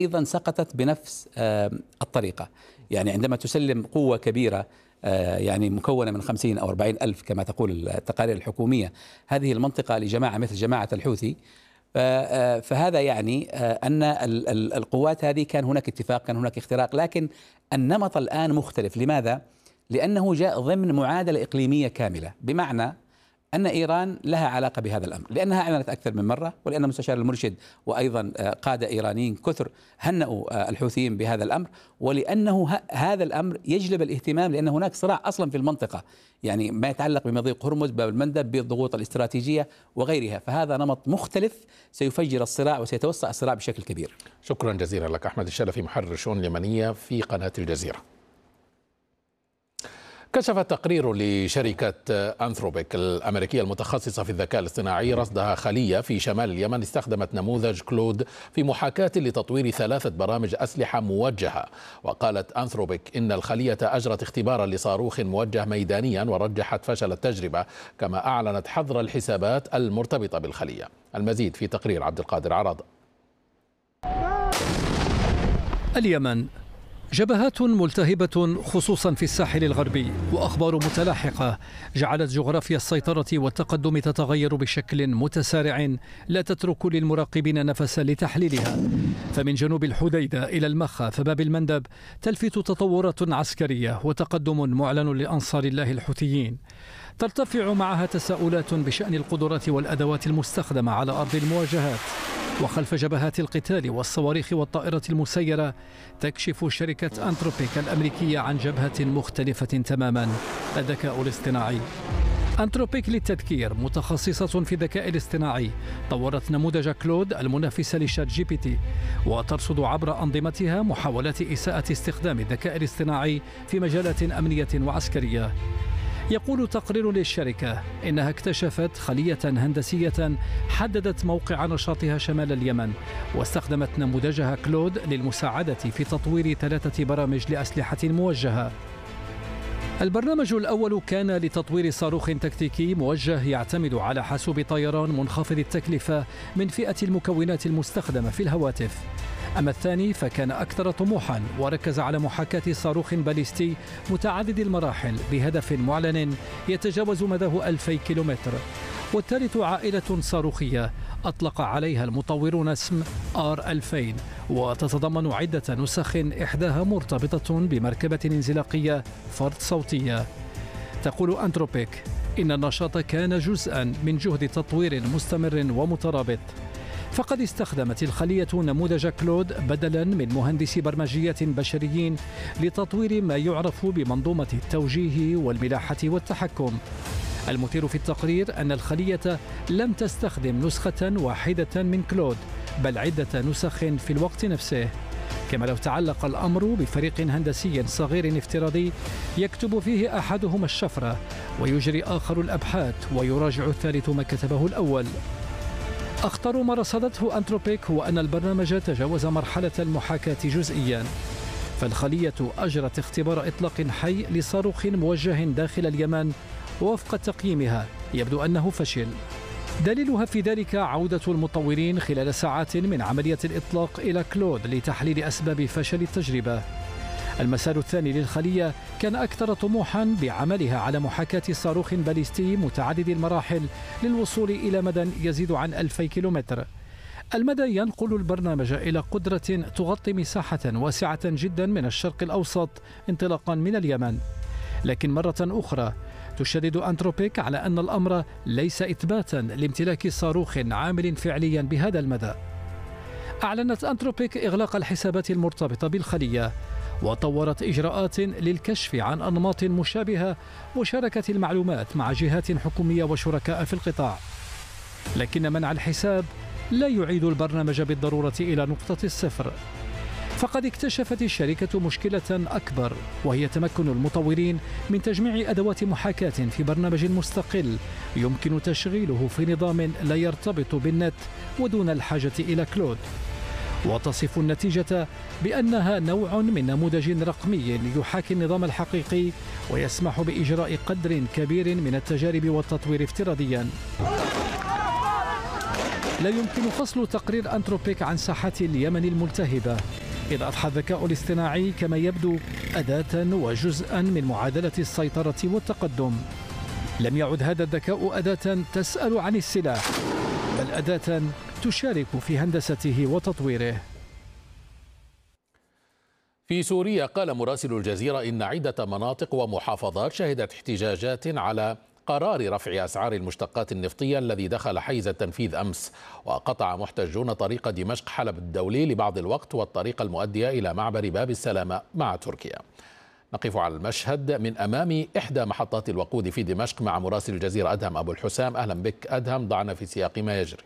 أيضا سقطت بنفس الطريقة. يعني عندما تسلم قوة كبيرة يعني مكونة من 50 أو 40 ألف كما تقول التقارير الحكومية هذه المنطقة لجماعة مثل جماعة الحوثي، فهذا يعني أن القوات هذه كان هناك اتفاق، كان هناك اختراق، لكن النمط الآن مختلف. لماذا؟ لأنه جاء ضمن معادلة إقليمية كاملة، بمعنى أن إيران لها علاقة بهذا الأمر، لأنها أعلنت أكثر من مرة، ولأن مستشار المرشد وأيضا قادة إيرانيين كثر هنأوا الحوثيين بهذا الأمر، ولأنه هذا الأمر يجلب الاهتمام، لأن هناك صراع أصلا في المنطقة، يعني ما يتعلق بمضيق هرمز، باب المندب، بالضغوط الاستراتيجية وغيرها. فهذا نمط مختلف سيفجر الصراع وسيتوسع الصراع بشكل كبير. شكرا جزيلا لك أحمد الشلفي، محرر الشؤون اليمنية في قناة الجزيرة. كشف تقرير لشركة أنثروبيك الأمريكية المتخصصة في الذكاء الاصطناعي رصدها خلية في شمال اليمن استخدمت نموذج كلود في محاكاة لتطوير 3 برامج أسلحة موجهة. وقالت أنثروبيك إن الخلية أجرت اختبارا لصاروخ موجه ميدانيا ورجحت فشل التجربة، كما أعلنت حظر الحسابات المرتبطة بالخلية. المزيد في تقرير عبد القادر عراضة. اليمن جبهات ملتهبة خصوصا في الساحل الغربي، وأخبار متلاحقة جعلت جغرافيا السيطرة والتقدم تتغير بشكل متسارع لا تترك للمراقبين نفسا لتحليلها. فمن جنوب الحديدة إلى المخا فباب المندب تلفت تطورات عسكرية وتقدم معلن لأنصار الله الحوثيين. ترتفع معها تساؤلات بشأن القدرات والأدوات المستخدمة على أرض المواجهات. وخلف جبهات القتال والصواريخ والطائرة المسيرة تكشف شركة أنثروبيك الأمريكية عن جبهة مختلفة تماما، الذكاء الاصطناعي. أنثروبيك للتذكير متخصصة في الذكاء الاصطناعي، طورت نموذج كلود المنافس لشات جي بي تي، وترصد عبر أنظمتها محاولات إساءة استخدام الذكاء الاصطناعي في مجالات أمنية وعسكرية. يقول تقرير للشركة إنها اكتشفت خلية هندسية حددت موقع نشاطها شمال اليمن، واستخدمت نموذجها كلود للمساعدة في تطوير 3 برامج لأسلحة موجهة. البرنامج الأول كان لتطوير صاروخ تكتيكي موجه يعتمد على حاسوب طيران منخفض التكلفة من فئة المكونات المستخدمة في الهواتف. أما الثاني فكان أكثر طموحا وركز على محاكاة صاروخ باليستي متعدد المراحل بهدف معلن يتجاوز مداه 2000 كيلومتر. والثالث عائلة صاروخية أطلق عليها المطورون اسم R2000، وتتضمن عدة نسخ إحداها مرتبطة بمركبة انزلاقية فرد صوتية. تقول أنثروبيك إن النشاط كان جزءا من جهد تطوير مستمر ومترابط، فقد استخدمت الخلية نموذج كلود بدلا من مهندسي برمجيات بشريين لتطوير ما يعرف بمنظومة التوجيه والملاحة والتحكم. المثير في التقرير أن الخلية لم تستخدم نسخة واحدة من كلود، بل عدة نسخ في الوقت نفسه، كما لو تعلق الأمر بفريق هندسي صغير افتراضي يكتب فيه أحدهم الشفرة ويجري آخر الأبحاث ويراجع الثالث ما كتبه الأول. أخطر ما رصدته أنثروبيك هو أن البرنامج تجاوز مرحلة المحاكاة جزئيا، فالخلية أجرت اختبار إطلاق حي لصاروخ موجه داخل اليمن، ووفق تقييمها يبدو أنه فشل. دليلها في ذلك عودة المطورين خلال ساعات من عملية الإطلاق إلى كلود لتحليل أسباب فشل التجربة. المسار الثاني للخلية كان أكثر طموحا بعملها على محاكاة صاروخ باليستي متعدد المراحل للوصول إلى مدى يزيد عن 2000 كيلومتر. المدى ينقل البرنامج إلى قدرة تغطي مساحة واسعة جدا من الشرق الأوسط انطلاقا من اليمن. لكن مرة أخرى تشدد أنثروبيك على أن الأمر ليس إثباتا لامتلاك صاروخ عامل فعليا بهذا المدى. أعلنت أنثروبيك إغلاق الحسابات المرتبطة بالخلية، وطورت إجراءات للكشف عن أنماط مشابهة وشاركت المعلومات مع جهات حكومية وشركاء في القطاع. لكن منع الحساب لا يعيد البرنامج بالضرورة إلى نقطة الصفر، فقد اكتشفت الشركة مشكلة أكبر، وهي تمكن المطورين من تجميع أدوات محاكاة في برنامج مستقل يمكن تشغيله في نظام لا يرتبط بالنت ودون الحاجة إلى كلود. وتصف النتيجة بأنها نوع من نموذج رقمي يحاكي النظام الحقيقي ويسمح بإجراء قدر كبير من التجارب والتطوير افتراضيا. لا يمكن فصل تقرير أنثروبيك عن ساحات اليمن الملتهبة، إذ أضحى الذكاء الاصطناعي كما يبدو أداة وجزءا من معادلة السيطرة والتقدم. لم يعد هذا الذكاء أداة تسأل عن السلاح، بل أداة تشارك في هندسته وتطويره. في سوريا قال مراسل الجزيرة إن عدة مناطق ومحافظات شهدت احتجاجات على قرار رفع أسعار المشتقات النفطية الذي دخل حيز التنفيذ أمس، وقطع محتجون طريق دمشق حلب الدولي لبعض الوقت والطريق المؤدية إلى معبر باب السلامة مع تركيا. نقف على المشهد من أمام إحدى محطات الوقود في دمشق مع مراسل الجزيرة أدهم أبو الحسام. أهلا بك أدهم، ضعنا في سياق ما يجري.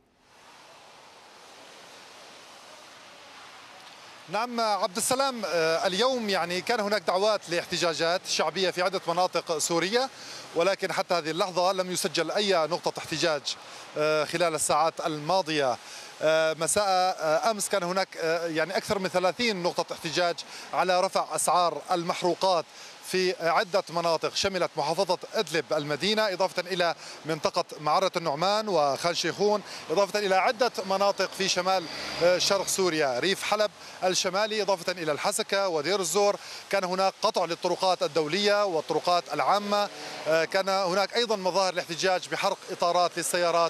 نعم عبد السلام، اليوم كان هناك دعوات لاحتجاجات شعبية في عدة مناطق سورية، ولكن حتى هذه اللحظة لم يسجل أي نقطة احتجاج خلال الساعات الماضية. مساء أمس كان هناك أكثر من 30 نقطة احتجاج على رفع أسعار المحروقات في عدة مناطق شملت محافظة إدلب المدينة، إضافة إلى منطقة معرة النعمان وخان شيخون، إضافة إلى عدة مناطق في شمال شرق سوريا، ريف حلب الشمالي، إضافة إلى الحسكة ودير الزور. كان هناك قطع للطرقات الدولية والطرقات العامة. كان هناك أيضا مظاهر الاحتجاج بحرق إطارات للسيارات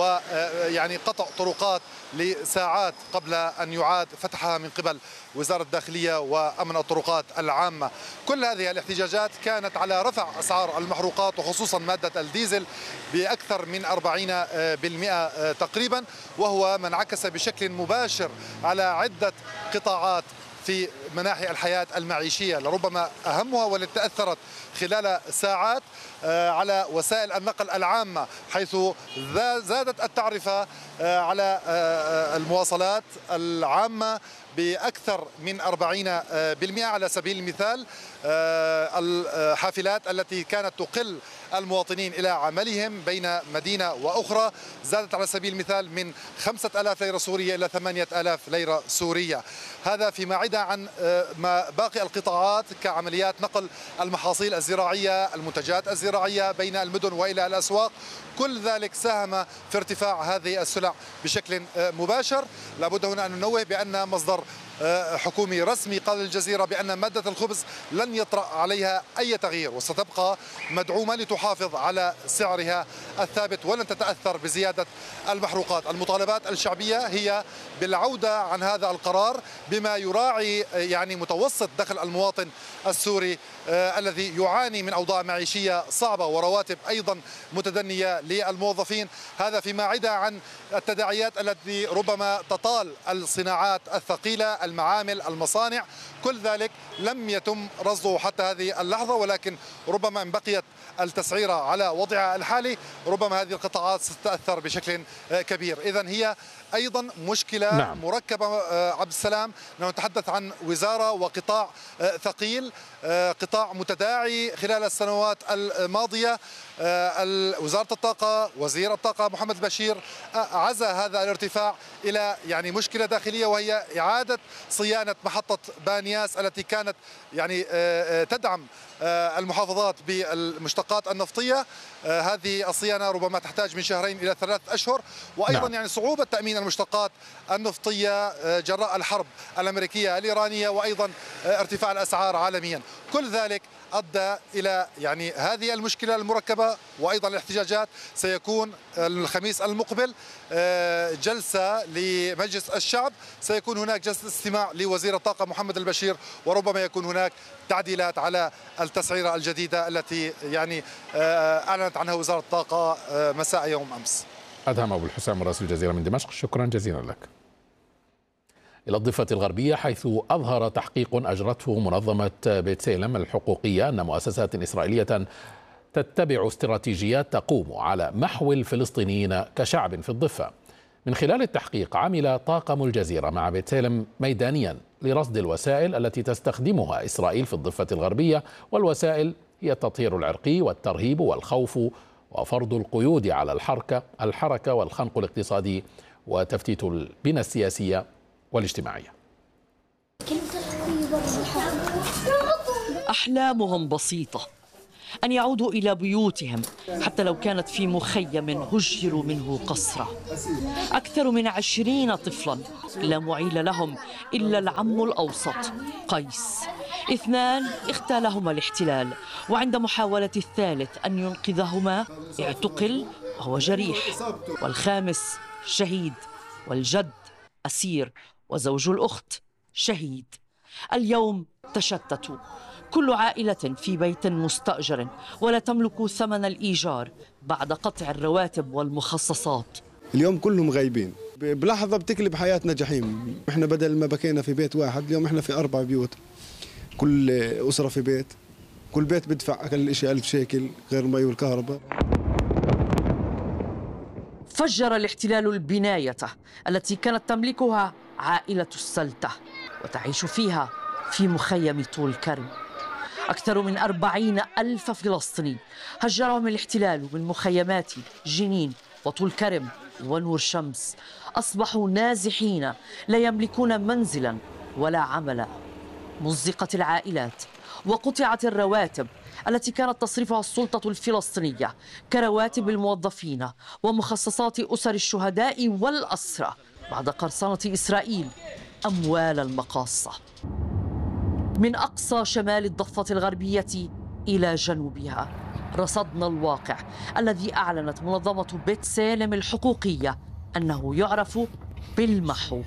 قطع طرقات لساعات قبل أن يعاد فتحها من قبل وزارة الداخلية وأمن الطرقات العامة. كل هذه الاحتجاجات كانت على رفع أسعار المحروقات وخصوصا مادة الديزل بأكثر من 40% تقريبا، وهو من انعكس بشكل مباشر على عدة قطاعات في مناحي الحياة المعيشية، لربما أهمها والتي تأثرت خلال ساعات على وسائل النقل العامة، حيث زادت التعرفة على المواصلات العامة بأكثر من 40%. على سبيل المثال الحافلات التي كانت تقل المواطنين إلى عملهم بين مدينة وأخرى زادت على سبيل المثال من 5000 ليرة سورية إلى 8000 ليرة سورية. هذا فيما عدا عن ما باقي القطاعات كعمليات نقل المحاصيل الزراعية، المنتجات الزراعية بين المدن وإلى الأسواق. كل ذلك ساهم في ارتفاع هذه السلع بشكل مباشر. لابد هنا أن ننوه بأن مصدر حكومي رسمي قال للجزيرة بأن مادة الخبز لن يطرأ عليها أي تغيير وستبقى مدعومة لتحافظ على سعرها الثابت ولن تتأثر بزيادة المحروقات. المطالبات الشعبية هي بالعودة عن هذا القرار بما يراعي متوسط دخل المواطن السوري الذي يعاني من أوضاع معيشية صعبة ورواتب أيضا متدنية للموظفين. هذا فيما عدا عن التداعيات التي ربما تطال الصناعات الثقيلة، المعامل، المصانع. كل ذلك لم يتم رصده حتى هذه اللحظة، ولكن ربما إن بقيت التسعيرة على وضعها الحالي ربما هذه القطاعات ستتأثر بشكل كبير. إذن هي أيضا مشكلة مركبة عبد السلام. نتحدث عن وزارة وقطاع ثقيل، قطاع متداعي خلال السنوات الماضية. وزارة الطاقة، وزير الطاقة محمد البشير عزى هذا الارتفاع إلى مشكلة داخلية، وهي إعادة صيانة محطة بانياس التي كانت تدعم المحافظات بالمشتقات النفطية. هذه الصيانة ربما تحتاج من 2 إلى 3 أشهر، وأيضا صعوبة تأمين المشتقات النفطية جراء الحرب الأمريكية الإيرانية، وأيضا ارتفاع الأسعار عالميا. كل ذلك أدى إلى هذه المشكلة المركبة وأيضا الاحتجاجات. سيكون الخميس المقبل جلسة لمجلس الشعب، سيكون هناك جلسة استماع لوزير الطاقة محمد البشير، وربما يكون هناك تعديلات على التسعيرة الجديدة التي أعلنت عنها وزارة الطاقة مساء يوم أمس. أدهم أبو الحسام مراسل الجزيرة من دمشق، شكرا جزيلا لك. إلى الضفة الغربية، حيث أظهر تحقيق أجرته منظمة بيت سيلم الحقوقية أن مؤسسات إسرائيلية تتبع استراتيجيات تقوم على محو الفلسطينيين كشعب في الضفة. من خلال التحقيق عمل طاقم الجزيرة مع بيت سيلم ميدانيا لرصد الوسائل التي تستخدمها إسرائيل في الضفة الغربية، والوسائل هي التطهير العرقي والترهيب والخوف وفرض القيود على الحركة والخنق الاقتصادي وتفتيت البنى السياسية والاجتماعية. أحلامهم بسيطة، أن يعودوا إلى بيوتهم حتى لو كانت في مخيم هجروا منه قسرة. أكثر من 20 طفلا لا معيل لهم إلا العم الأوسط قيس. 2 اغتالهما الاحتلال، وعند محاولة الثالث أن ينقذهما اعتقل وهو جريح، والخامس شهيد، والجد أسير، وزوج الأخت شهيد. اليوم تشتتوا، كل عائلة في بيت مستأجر ولا تملك ثمن الإيجار بعد قطع الرواتب والمخصصات. اليوم كلهم غايبين، بلحظة بتقلب حياتنا جحيم. احنا بدل ما بكينا في بيت واحد اليوم احنا في 4 بيوت، كل أسرة في بيت، كل بيت بدفع أقل شيء 1000 شيكل غير المي والكهرباء. فجر الاحتلال البناية التي كانت تملكها عائلة السلتة وتعيش فيها في مخيم طول كرم. أكثر من 40,000 فلسطيني هجرهم الاحتلال من مخيمات جنين وطول كرم ونور شمس. أصبحوا نازحين لا يملكون منزلا ولا عملا. مزقت العائلات وقطعت الرواتب التي كانت تصرفها السلطة الفلسطينية كرواتب الموظفين ومخصصات أسر الشهداء والأسرى بعد قرصنة إسرائيل أموال المقاصة. من أقصى شمال الضفة الغربية إلى جنوبها رصدنا الواقع الذي أعلنت منظمة بيتسالم الحقوقية أنه يعرف بالمحو.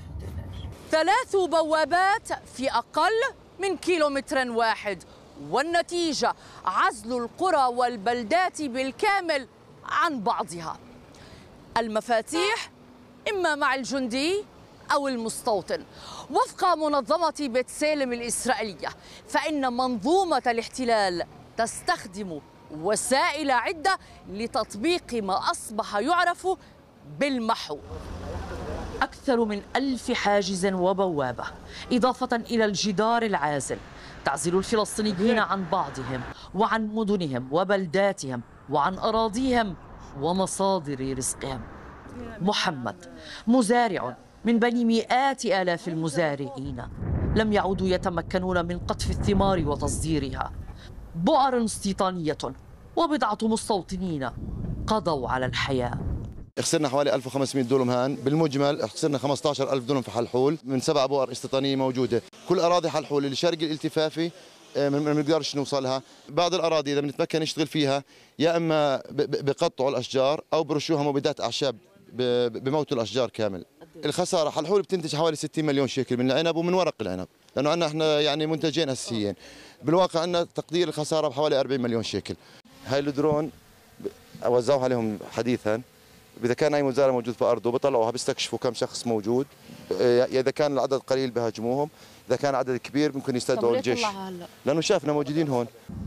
3 بوابات في أقل من كيلومتر واحد، والنتيجة عزل القرى والبلدات بالكامل عن بعضها. المفاتيح إما مع الجندي أو المستوطن. وفق منظمة بيتسالم الإسرائيلية فإن منظومة الاحتلال تستخدم وسائل عدة لتطبيق ما أصبح يعرف بالمحو. أكثر من 1000 حاجز وبوابة، إضافة إلى الجدار العازل تعزل الفلسطينيين عن بعضهم وعن مدنهم وبلداتهم وعن أراضيهم ومصادر رزقهم. محمد مزارع من بين مئات آلاف المزارعين لم يعودوا يتمكنون من قطف الثمار وتصديرها. بؤر استيطانية وبضعة مستوطنين قضوا على الحياة. خسرنا حوالي 1500 دولم هان، بالمجمل خسرنا 15,000 دولم في حلحول من 7 بؤر استيطانية موجودة. كل أراضي حلحول الشرقي الالتفافي ما بنقدرش نوصلها. بعض الأراضي إذا بنتمكن نشتغل فيها يا إما بقطعوا الأشجار أو برشوها مبيدات أعشاب بموتوا الأشجار كامل. الخسارة حلحول بتنتج حوالي 60 مليون شيكل من العنب ومن ورق العنب، لأنه عندنا احنا يعني منتجين أساسيين. بالواقع عندنا تقدير الخسارة بحوالي 40 مليون شيكل. هاي الدرون وزعوها عليهم حديثا، إذا كان أي مزارع موجود في أرضه بيطلعوها بيستكشفوا كم شخص موجود، إذا كان العدد قليل بهاجموهم، إذا كان عدد كبير ممكن يستدعوا الجيش، لأنه شافنا موجودين هون.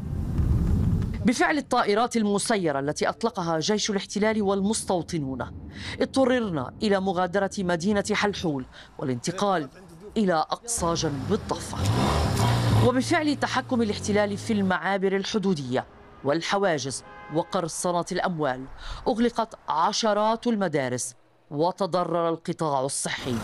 بفعل الطائرات المسيرة التي أطلقها جيش الاحتلال والمستوطنون اضطررنا إلى مغادرة مدينة حلحول والانتقال إلى أقصى جنوب الضفة. وبفعل تحكم الاحتلال في المعابر الحدودية والحواجز وقرصنة الأموال أغلقت عشرات المدارس وتضرر القطاع الصحي.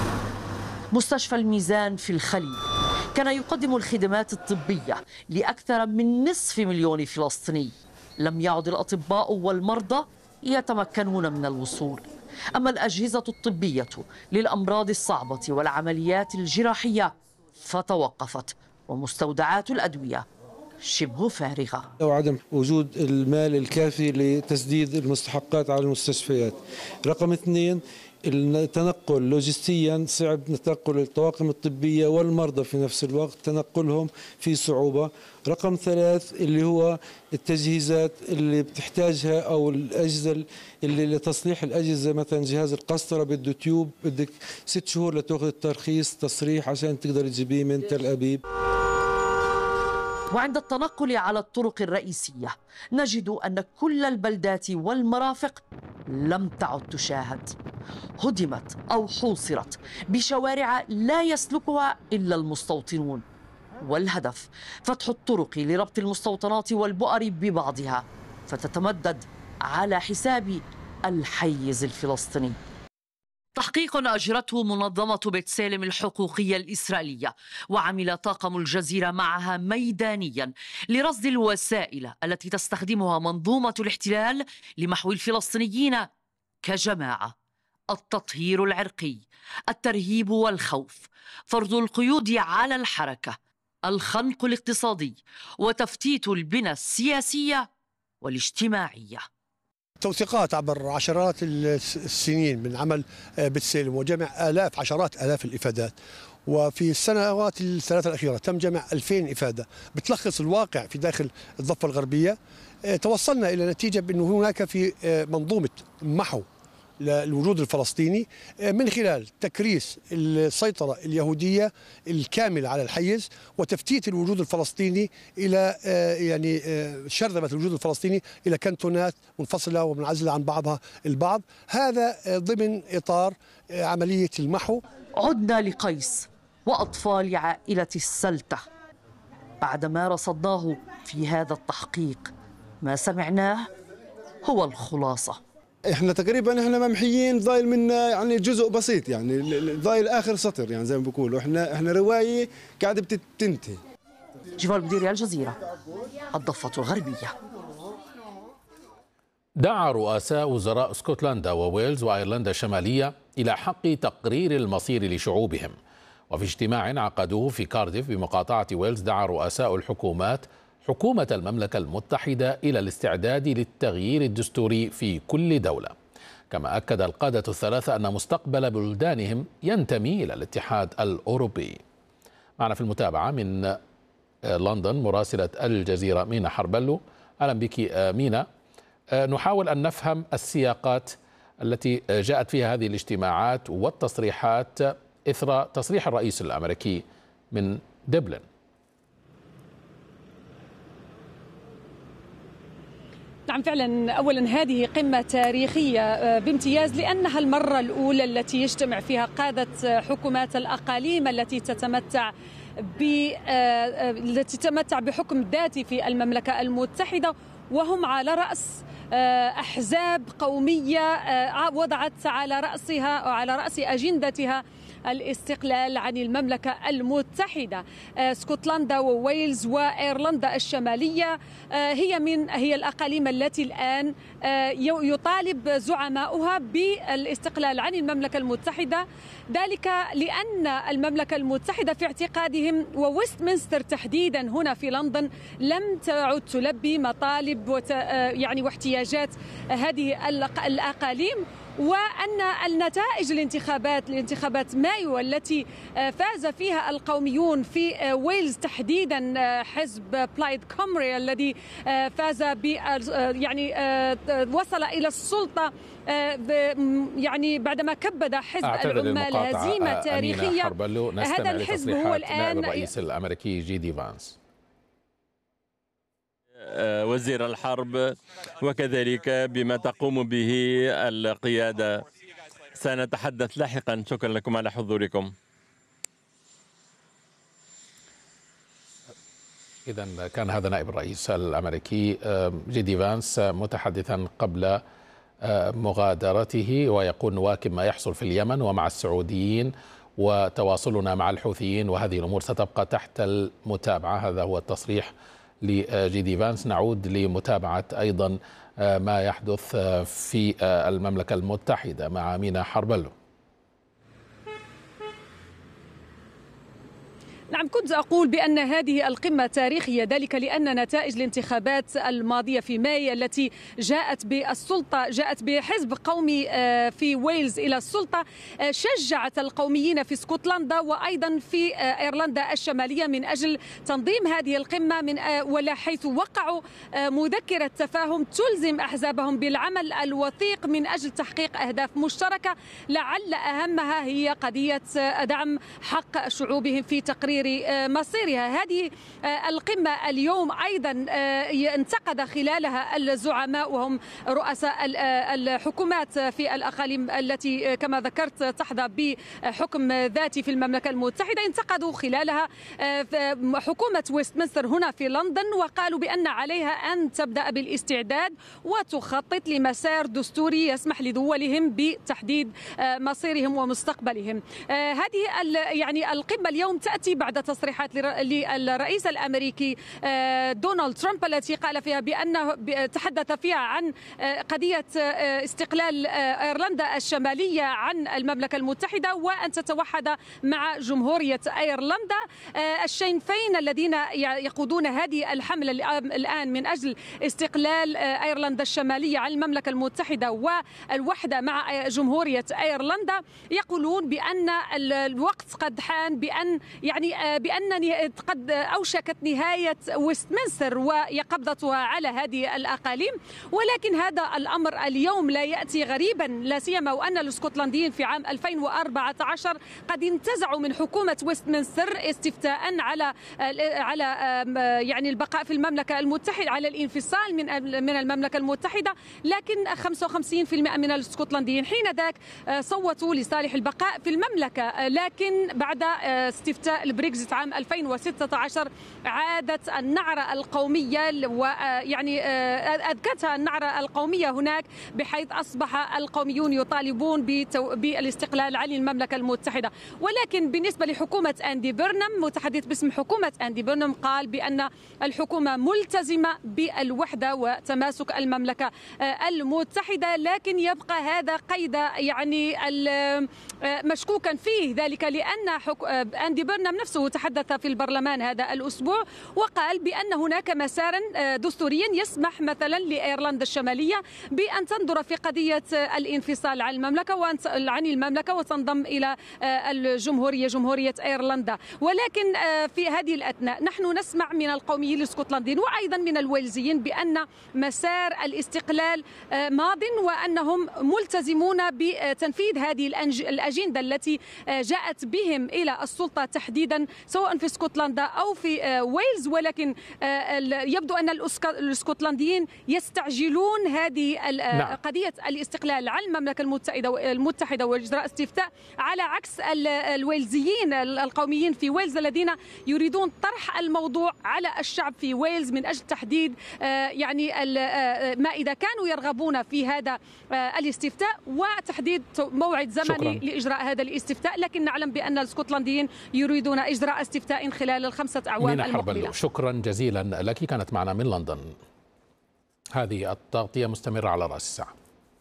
مستشفى الميزان في الخليل كان يقدم الخدمات الطبية لأكثر من 500,000 فلسطيني. لم يعد الأطباء والمرضى يتمكنون من الوصول. أما الأجهزة الطبية للأمراض الصعبة والعمليات الجراحية فتوقفت، ومستودعات الأدوية شبه فارغة. وعدم وجود المال الكافي لتسديد المستحقات على المستشفيات. رقم 2 التنقل لوجستيا صعب، نتنقل الطواقم الطبية والمرضى في نفس الوقت تنقلهم في صعوبة. رقم 3 اللي هو التجهيزات اللي بتحتاجها أو الأجهزة اللي لتصليح الأجهزة، مثلا جهاز القسطرة بده تيوب، بدك 6 شهور لتأخذ الترخيص تصريح عشان تقدر تجيبيه من تل أبيب. وعند التنقل على الطرق الرئيسية نجد أن كل البلدات والمرافق لم تعد تشاهد، هدمت أو حوصرت بشوارع لا يسلكها إلا المستوطنون، والهدف فتح الطرق لربط المستوطنات والبؤر ببعضها فتتمدد على حساب الحيز الفلسطيني. تحقيق أجرته منظمة بيت سالم الحقوقية الإسرائيلية، وعمل طاقم الجزيرة معها ميدانيا لرصد الوسائل التي تستخدمها منظومة الاحتلال لمحو الفلسطينيين كجماعة: التطهير العرقي، الترهيب والخوف، فرض القيود على الحركة، الخنق الاقتصادي، وتفتيت البنى السياسية والاجتماعية. توثيقات عبر عشرات السنين من عمل بيت سالم وجمع عشرات آلاف الإفادات، وفي السنوات الثلاثة الأخيرة تم جمع 2000 إفادة بتلخص الواقع في داخل الضفة الغربية. توصلنا إلى نتيجة بأنه هناك في منظومة محو للوجود الفلسطيني من خلال تكريس السيطرة اليهودية الكاملة على الحيز وتفتيت الوجود الفلسطيني إلى شرذمة الوجود الفلسطيني إلى كنتونات منفصلة ومنعزلة عن بعضها البعض، هذا ضمن إطار عملية المحو. عدنا لقيس وأطفال عائلة السلتة. بعدما رصدناه في هذا التحقيق، ما سمعناه هو الخلاصة. احنا تقريبا ممحيين، ضايل منا يعني جزء بسيط، يعني ضايل اخر سطر، يعني زي ما بيقولوا احنا روايه قاعده بتنتهي. جوال مديري الجزيرة، الضفة الغربية. دعا رؤساء وزراء اسكتلندا وويلز وايرلندا الشمالية إلى حق تقرير المصير لشعوبهم. وفي اجتماع عقدوه في كارديف بمقاطعة ويلز، دعا رؤساء الحكومات حكومة المملكة المتحدة إلى الاستعداد للتغيير الدستوري في كل دولة. كما أكد القادة الثلاثة أن مستقبل بلدانهم ينتمي إلى الاتحاد الأوروبي. معنا في المتابعة من لندن مراسلة الجزيرة مينا حربلو. أهلا بك مينا. نحاول أن نفهم السياقات التي جاءت فيها هذه الاجتماعات والتصريحات إثر تصريح الرئيس الأمريكي من دبلن. نعم فعلا، أولا هذه قمة تاريخية بامتياز، لأنها المرة الأولى التي يجتمع فيها قادة حكومات الأقاليم التي تتمتع بحكم ذاتي في المملكة المتحدة، وهم على رأس أحزاب قومية وضعت على رأس أجندتها الاستقلال عن المملكة المتحدة. اسكتلندا وويلز وإيرلندا الشمالية هي الأقاليم التي الآن يطالب زعماؤها بالاستقلال عن المملكة المتحدة، ذلك لأن المملكة المتحدة في اعتقادهم وويستمنستر تحديدا هنا في لندن لم تعد تلبي مطالب واحتياجات هذه الأقاليم، وأن النتائج الانتخابات مايو التي فاز فيها القوميون في ويلز تحديدا حزب بلايد كومري الذي فاز وصل إلى السلطة بعدما كبد حزب العمال هزيمة تاريخية. هذا الحزب هو الآن الرئيس الأمريكي جي دي فانس وزير الحرب، وكذلك بما تقوم به القيادة. سنتحدث لاحقا. شكرا لكم على حضوركم. إذن كان هذا نائب الرئيس الأمريكي جي دي فانس متحدثا قبل مغادرته، ويقول نواكب ما يحصل في اليمن ومع السعوديين وتواصلنا مع الحوثيين، وهذه الأمور ستبقى تحت المتابعة. هذا هو التصريح لجي دي فانس. نعود لمتابعة أيضا ما يحدث في المملكة المتحدة مع مينا حربلو. نعم، كنت أقول بأن هذه القمة تاريخية، ذلك لأن نتائج الانتخابات الماضية في ماي التي جاءت بحزب قومي في ويلز إلى السلطة شجعت القوميين في اسكتلندا وأيضا في إيرلندا الشمالية من أجل تنظيم هذه القمة ولا حيث وقعوا مذكرة تفاهم تلزم أحزابهم بالعمل الوثيق من أجل تحقيق أهداف مشتركة، لعل أهمها هي قضية دعم حق شعوبهم في تقرير تغيير مصيرها. هذه القمة اليوم أيضا انتقد خلالها الزعماء وهم رؤساء الحكومات في الأقاليم التي كما ذكرت تحظى بحكم ذاتي في المملكة المتحدة، انتقدوا خلالها حكومة ويستمنستر هنا في لندن، وقالوا بأن عليها أن تبدأ بالاستعداد وتخطط لمسار دستوري يسمح لدولهم بتحديد مصيرهم ومستقبلهم. هذه يعني القمة اليوم تأتي بعد تصريحات للرئيس الأمريكي دونالد ترامب التي قال فيها بأنه تحدث فيها عن قضية استقلال أيرلندا الشمالية عن المملكة المتحدة وأن تتوحد مع جمهورية أيرلندا. الشينفين الذين يقودون هذه الحملة الآن من أجل استقلال أيرلندا الشمالية عن المملكة المتحدة والوحدة مع جمهورية أيرلندا يقولون بأن الوقت قد حان، بأن قد أوشكت نهاية ويستمنستر وقبضتها على هذه الأقاليم. ولكن هذا الأمر اليوم لا يأتي غريبا، لا سيما وأن الاسكتلنديين في عام 2014 قد انتزعوا من حكومة ويستمنستر استفتاء على يعني البقاء في المملكة المتحدة، على الانفصال من المملكة المتحدة، لكن 55% من الاسكتلنديين حين ذاك صوتوا لصالح البقاء في المملكة. لكن بعد استفتاء البريكزيت عام 2016 عادت النعرة القومية، ويعني أذكتها النعرة القومية هناك، بحيث أصبح القوميون يطالبون بالاستقلال عن المملكة المتحدة. ولكن بالنسبة لحكومة أندي بيرنام، متحدث باسم حكومة أندي بيرنام، قال بأن الحكومة ملتزمة بالوحدة وتماسك المملكة المتحدة، لكن يبقى هذا قيد يعني مشكوكا فيه، ذلك لأن أندي بيرنام نفسه تحدث في البرلمان هذا الأسبوع وقال بأن هناك مسارا دستوريا يسمح مثلا لأيرلندا الشمالية بأن تنظر في قضية الانفصال عن المملكة وتنضم إلى جمهورية أيرلندا. ولكن في هذه الأثناء نحن نسمع من القوميين الاسكتلنديين وأيضا من الويلزيين بأن مسار الاستقلال ماض، وأنهم ملتزمون بتنفيذ هذه الأجندة التي جاءت بهم إلى السلطة تحديدا سواء في اسكتلندا أو في ويلز. ولكن يبدو أن الاسكتلنديين يستعجلون هذه قضية الاستقلال عن المملكة المتحدة وإجراء استفتاء، على عكس الويلزيين القوميين في ويلز الذين يريدون طرح الموضوع على الشعب في ويلز من أجل تحديد يعني ما إذا كانوا يرغبون في هذا الاستفتاء وتحديد موعد زمني لإجراء هذا الاستفتاء. لكن نعلم بأن الاسكتلنديين يريدون إجراء استفتاء خلال ال5 أعوام المقبلة. شكرا جزيلا لك، كانت معنا من لندن. هذه التغطية مستمرة على رأس الساعة.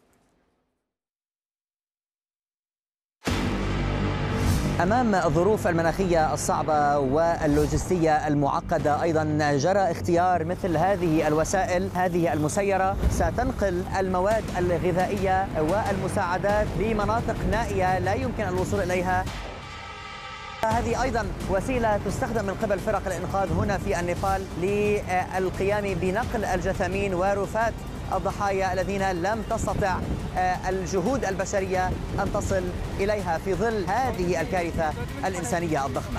أمام الظروف المناخية الصعبة واللوجستية المعقدة أيضا جرى اختيار مثل هذه الوسائل، هذه المسيرة ستنقل المواد الغذائية والمساعدات لمناطق نائية لا يمكن الوصول إليها. هذه أيضا وسيلة تستخدم من قبل فرق الإنقاذ هنا في النيبال للقيام بنقل الجثامين ورفات الضحايا الذين لم تستطع الجهود البشرية أن تصل إليها في ظل هذه الكارثة الإنسانية الضخمة.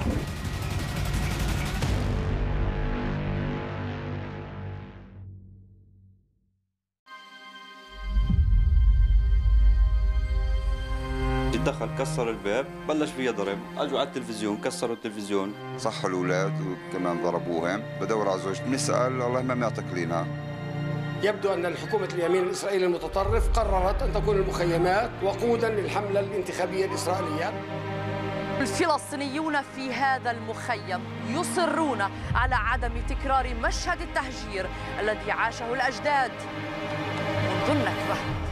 دخل كسر الباب، بلش فيها ضرب، اجوا على التلفزيون كسروا التلفزيون، صحوا الاولاد وكمان ضربوهم. بدور على زوجتي بنسال الله ما معتقلينها. يبدو ان الحكومه اليمين الاسرائيلي المتطرف قررت ان تكون المخيمات وقودا للحمله الانتخابيه الاسرائيليه. الفلسطينيون في هذا المخيم يصرون على عدم تكرار مشهد التهجير الذي عاشه الأجداد منذ النكبة.